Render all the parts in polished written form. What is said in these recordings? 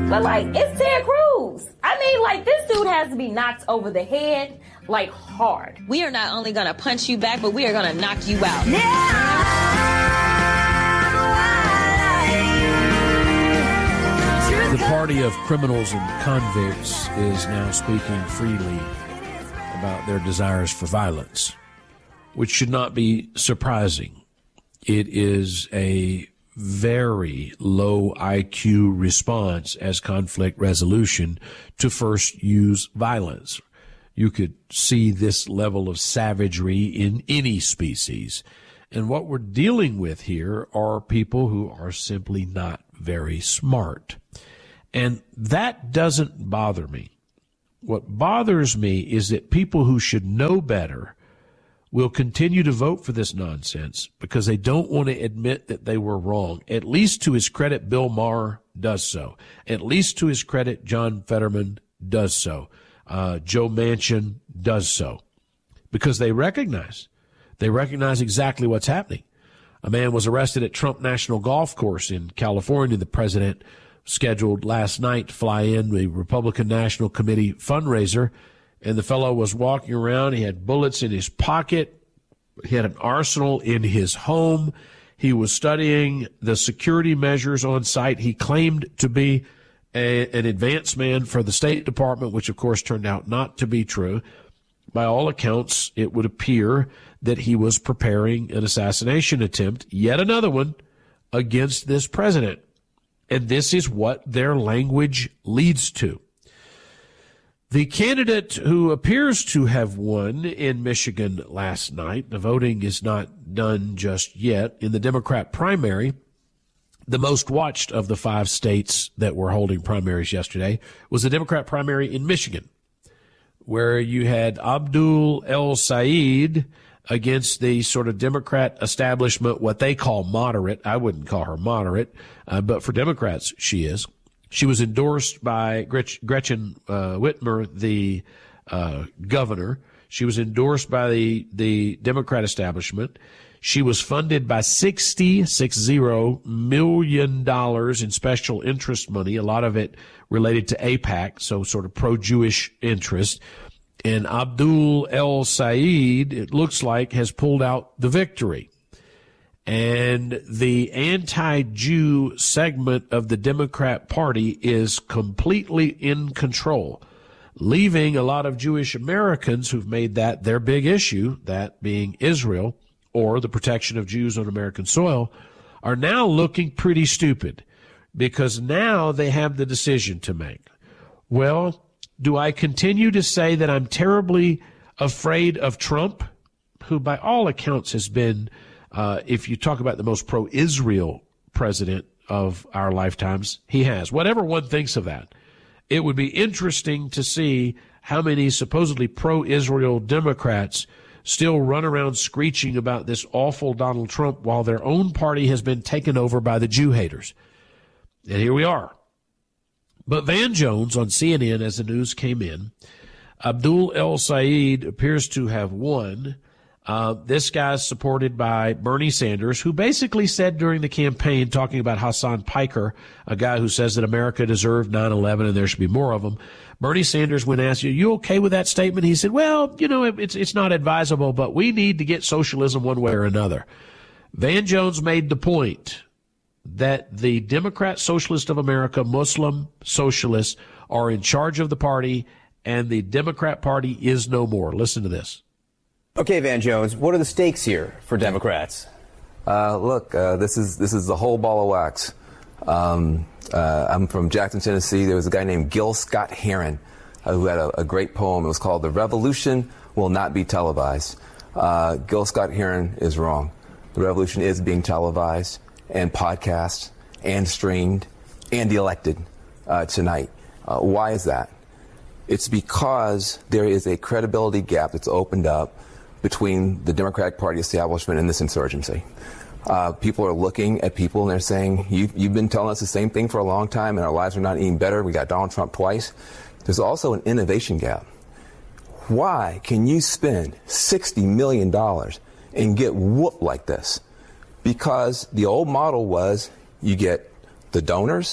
But, like, it's Ted Cruz. I mean, like, this dude has to be knocked over the head, like, hard. We are not only going to punch you back, but we are going to knock you out. The party of criminals and convicts is now speaking freely about their desires for violence, which should not be surprising. It is a very low IQ response as conflict resolution to first use violence. You could see this level of savagery in any species. And what we're dealing with here are people who are simply not very smart. And that doesn't bother me. What bothers me is that people who should know better will continue to vote for this nonsense because they don't want to admit that they were wrong. At least to his credit, Bill Maher does so. At least to his credit, John Fetterman does so. Joe Manchin does so. Because they recognize exactly what's happening. A man was arrested at Trump National Golf Course in California. The president scheduled last night to fly in the Republican National Committee fundraiser, and the fellow was walking around. He had bullets in his pocket. He had an arsenal in his home. He was studying the security measures on site. He claimed to be an advance man for the State Department, which, of course, turned out not to be true. By all accounts, it would appear that he was preparing an assassination attempt, yet another one, against this president. And this is what their language leads to. The candidate who appears to have won in Michigan last night, the voting is not done just yet, in the Democrat primary, the most watched of the 5 states that were holding primaries yesterday, was the Democrat primary in Michigan, where you had Abdul El-Sayed against the sort of Democrat establishment, what they call moderate. I wouldn't call her moderate, but for Democrats, she is. She was endorsed by Gretchen Whitmer, the governor. She was endorsed by the Democrat establishment. She was funded by $60 million in special interest money, a lot of it related to AIPAC, so sort of pro-Jewish interest. And Abdul El-Sayed, it looks like, has pulled out the victory. And the anti-Jew segment of the Democrat Party is completely in control, leaving a lot of Jewish Americans who've made that their big issue, that being Israel or the protection of Jews on American soil, are now looking pretty stupid because now they have the decision to make. Well, do I continue to say that I'm terribly afraid of Trump, who by all accounts has been, if you talk about the most pro-Israel president of our lifetimes, he has. Whatever one thinks of that, it would be interesting to see how many supposedly pro-Israel Democrats still run around screeching about this awful Donald Trump while their own party has been taken over by the Jew haters. And here we are. But Van Jones on CNN, as the news came in, Abdul El-Sayed appears to have won. This guy's supported by Bernie Sanders, who basically said during the campaign, talking about Hassan Piker, a guy who says that America deserved 9/11 and there should be more of them. Bernie Sanders, when asked, "Are you okay with that statement?" he said, "Well, you know, it's not advisable, but we need to get socialism one way or another." Van Jones made the point that the Democrat Socialist of America, Muslim socialists, are in charge of the party, and the Democrat Party is no more. Listen to this. Okay, Van Jones, what are the stakes here for Democrats? Look, this is the whole ball of wax. I'm from Jackson, Tennessee. There was a guy named Gil Scott Heron who had a great poem. It was called "The Revolution Will Not Be Televised." Gil Scott Heron is wrong. The revolution is being televised and podcast and streamed and elected tonight. Why is that? It's because there is a credibility gap that's opened up between the Democratic Party establishment and this insurgency. People are looking at people and they're saying, you've been telling us the same thing for a long time and our lives are not any better. We got Donald Trump twice. There's also an innovation gap. Why can you spend $60 million and get whooped like this? Because the old model was you get the donors,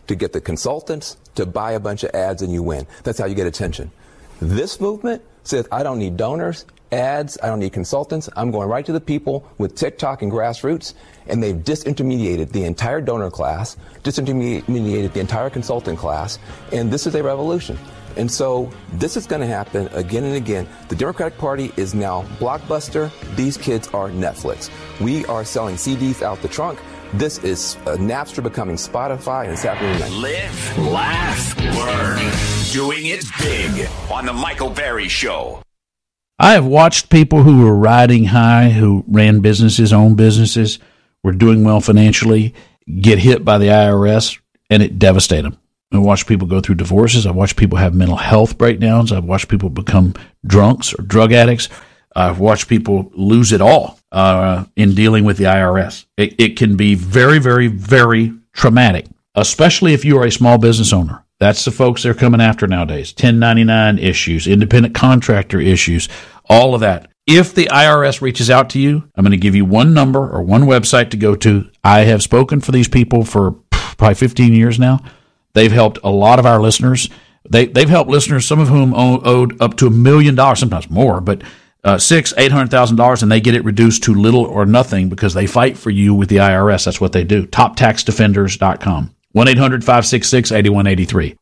to get the consultants to buy a bunch of ads and you win. That's how you get attention. This movement says, I don't need donors, ads, I don't need consultants. I'm going right to the people with TikTok and grassroots, and they've disintermediated the entire donor class, disintermediated the entire consultant class, and this is a revolution. And so this is going to happen again and again. The Democratic Party is now Blockbuster. These kids are Netflix. We are selling CDs out the trunk. This is Napster becoming Spotify, and it's happening tonight. Live, laugh, learn. Doing it big on the Michael Berry Show. I have watched people who were riding high, who ran businesses, owned businesses, were doing well financially, get hit by the IRS, and it devastated them. I watched people go through divorces. I've watched people have mental health breakdowns. I've watched people become drunks or drug addicts. I've watched people lose it all in dealing with the IRS. It can be very, very, very traumatic, especially if you are a small business owner. That's the folks they're coming after nowadays. 1099 issues, independent contractor issues, all of that. If the IRS reaches out to you, I'm going to give you one number or one website to go to. I have spoken for these people for probably 15 years now. They've helped a lot of our listeners. They've helped listeners, some of whom owed up to $1 million, sometimes more, but $600,000-$800,000, and they get it reduced to little or nothing because they fight for you with the IRS. That's what they do. TopTaxDefenders.com. 1-800-566-8183.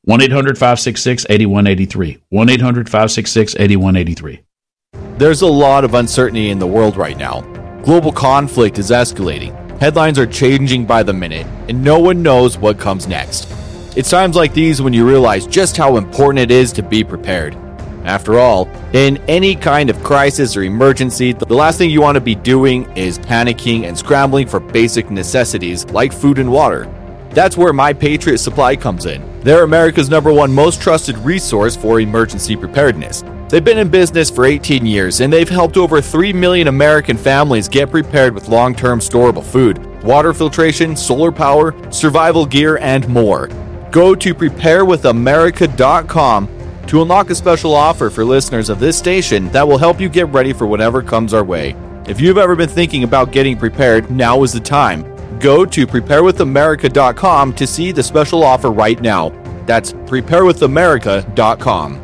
1-800-566-8183. 1-800-566-8183. There's a lot of uncertainty in the world right now. Global conflict is escalating. Headlines are changing by the minute, and no one knows what comes next. It's times like these when you realize just how important it is to be prepared. After all, in any kind of crisis or emergency, the last thing you want to be doing is panicking and scrambling for basic necessities like food and water. That's where My Patriot Supply comes in. They're America's #1 most trusted resource for emergency preparedness. They've been in business for 18 years, and they've helped over 3 million American families get prepared with long-term storable food, water filtration, solar power, survival gear, and more. Go to preparewithamerica.com to unlock a special offer for listeners of this station that will help you get ready for whatever comes our way. If you've ever been thinking about getting prepared, now is the time. Go to preparewithamerica.com to see the special offer right now. That's preparewithamerica.com.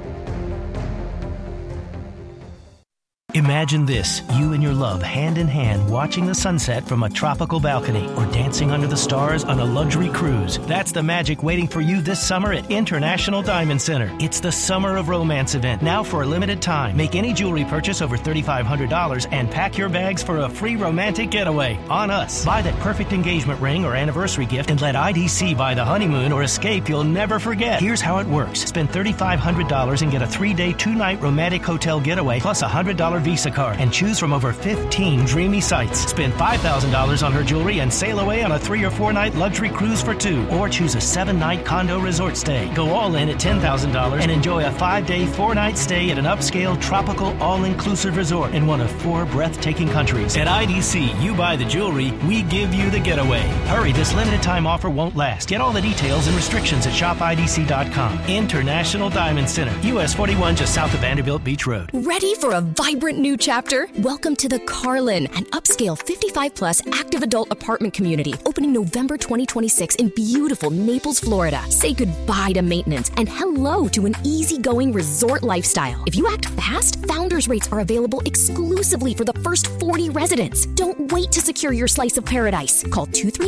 Imagine this, you and your love hand in hand watching the sunset from a tropical balcony or dancing under the stars on a luxury cruise. That's the magic waiting for you this summer at International Diamond Center. It's the Summer of Romance event, now for a limited time. Make any jewelry purchase over $3,500 and pack your bags for a free romantic getaway on us. Buy that perfect engagement ring or anniversary gift and let IDC buy the honeymoon or escape you'll never forget. Here's how it works. Spend $3,500 and get a 3-day, 2-night romantic hotel getaway plus a $100 Visa card and choose from over 15 dreamy sites. Spend $5,000 on her jewelry and sail away on a 3 or 4 night luxury cruise for 2, or choose a 7-night condo resort stay. Go all in at $10,000 and enjoy a 5-day, 4-night stay at an upscale tropical all-inclusive resort in one of 4 breathtaking countries. At IDC, you buy the jewelry, we give you the getaway. Hurry, this limited time offer won't last. Get all the details and restrictions at shopidc.com. International Diamond Center, US 41, just south of Vanderbilt Beach Road. Ready for a vibrant new chapter? Welcome to the Carlin, an upscale 55-plus active adult apartment community opening November 2026 in beautiful Naples, Florida. Say goodbye to maintenance and hello to an easygoing resort lifestyle. If you act fast, Founders Rates are available exclusively for the first 40 residents. Don't wait to secure your slice of paradise. Call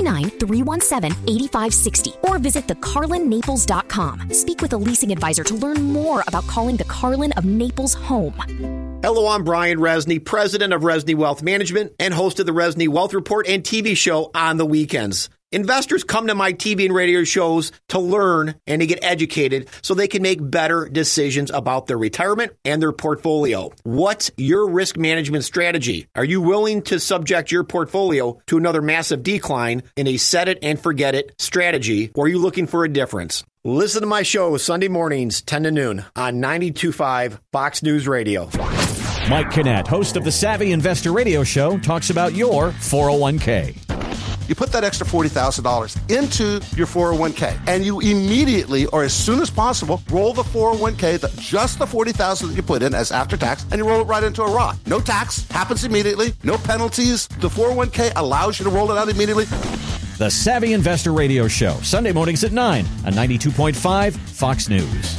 239-317-8560 or visit thecarlinnaples.com. Speak with a leasing advisor to learn more about calling the Carlin of Naples home. Hello, I'm Brian Resney, president of Resney Wealth Management and host of the Resney Wealth Report and TV show on the weekends. Investors come to my TV and radio shows to learn and to get educated so they can make better decisions about their retirement and their portfolio. What's your risk management strategy? Are you willing to subject your portfolio to another massive decline in a set it and forget it strategy, or are you looking for a difference? Listen to my show Sunday mornings, 10 to noon on 92.5 Fox News Radio. Mike Kinnett, host of the Savvy Investor Radio Show, talks about your 401k. You put that extra $40,000 into your 401k, and you immediately, or as soon as possible, roll the 401k, just the $40,000 that you put in as after tax, and you roll it right into a Roth. No tax, happens immediately, no penalties. The 401k allows you to roll it out immediately. The Savvy Investor Radio Show, Sunday mornings at 9 on 92.5 Fox News.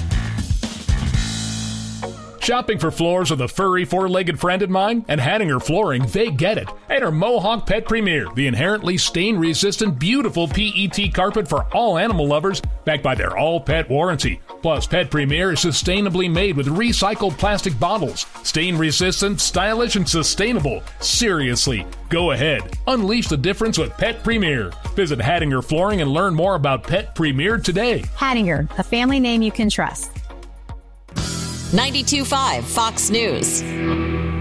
Shopping for floors with a furry four-legged friend of mine? At Hattinger Flooring, they get it. Enter Mohawk Pet Premier, the inherently stain-resistant, beautiful PET carpet for all animal lovers, backed by their all-pet warranty. Plus, Pet Premier is sustainably made with recycled plastic bottles. Stain-resistant, stylish, and sustainable. Seriously, go ahead. Unleash the difference with Pet Premier. Visit Hattinger Flooring and learn more about Pet Premier today. Hattinger, a family name you can trust. 92.5 Fox News.